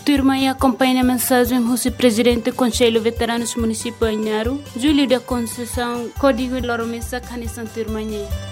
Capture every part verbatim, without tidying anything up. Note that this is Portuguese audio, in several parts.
turma e acompanha a mensagem do presidente do Conselho Veteranos Município Ainaro, Júlio da Conceição, Código Loromesa, Canição Turma.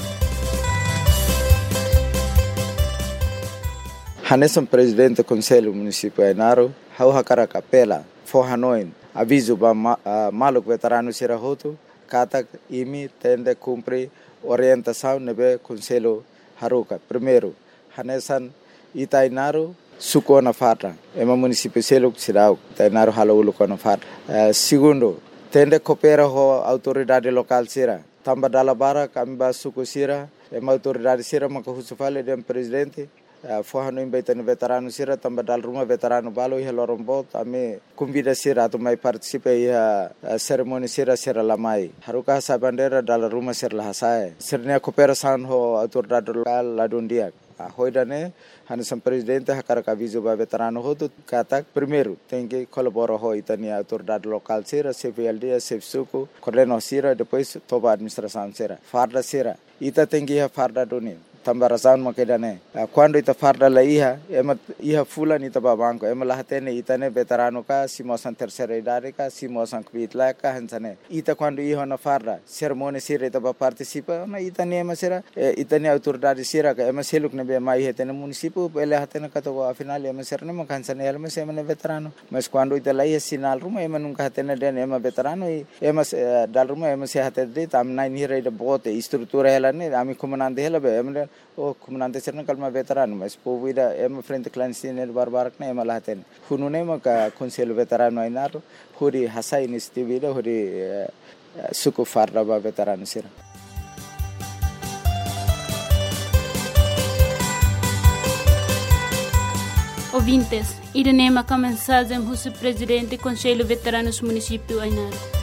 Hanesan presidente do Conselho Município Ainaro, hau hakara kapela, forhanoin, aviso ba uh, maluk veterano sirahoto, kata imi tende cumpre orientação nebe Conselho Haruka. Primeiro, Hanesan Itainaro, suko na fata, ema município seluk sirau, Itainaro halaulu ko na fata. Uh, segundo, tende coopera ho autoridade local sira, tamba dalabara kami ba suko sira, ema autoridade sira makahusufale dem presidente. Uh, Forrano embaitando veterano sira tamba dal rumah veterano balo ia lorombo tame convida sira tu mai participa ia cerimônia sira sira lamai haruka sa bandera dal rumah sira lahasai sirnya cooperação ho autoridade local ladundia a hoidane Hanesan presidente hakara aviso ba veterano ho tu kata primeiro tem que colaborar ho itania autoridade local sira C V L D C V suco coordeno sira depois toba administração sira farda sira ita tem que farda doni tambarasan makedane quando ita farda la iha ema iha fula ni taba banco ema lahatene itane veterano ka simosan terceira idade ka simosan kvitla ka hansane ita quando iha na farda cerimônia sira taba participa na itane ema sira itane autoridade sira ka ema seluk ne be mai hetene município ele hatene ka to afinal ema sira ne makansane ema sema ne veterano mas quando ita la iha sinal ruma ema nunca hatene den ema veterano ema dal ruma ema se hatede tam nai ni reida bote estrutura ela ne ami comandante ela be ema o comandante serna kalma veterano mas povida ema frente clandestino barbarak na ema laten hunune maka Conselho Veterano Ainaro huri hasai nistivida huri suku farda ba veterano sira. Ouvintes, irene maka mensagem do presidente do Conselho Veteranos Município Ainaro.